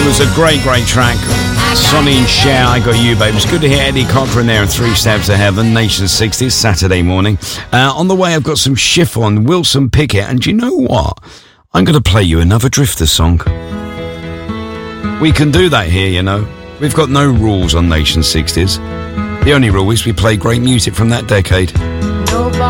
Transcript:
was a great track. Sonny and Cher, I Got You, babe. It's good to hear Eddie Cochran there in Three Steps to Heaven, Nation 60s, Saturday morning. On the way, I've got some Chiffon, Wilson Pickett, and do you know what? I'm going to play you another Drifter song. We can do that here, you know. We've got no rules on Nation 60s. The only rule is we play great music from that decade.